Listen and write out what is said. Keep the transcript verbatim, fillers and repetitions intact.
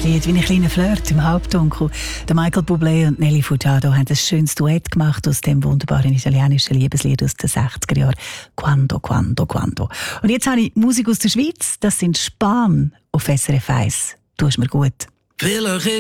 schönes Lied, wie ein kleiner Flirt im Halbdunkel. Der Michael Bublé und Nelly Furtado haben ein schönes Duett gemacht aus dem wunderbaren italienischen Liebeslied aus den sechziger Jahren. Quando, quando, quando. Und jetzt habe ich Musik aus der Schweiz. Das sind Span auf S R F eins. Du hast mir gut. Vielleicht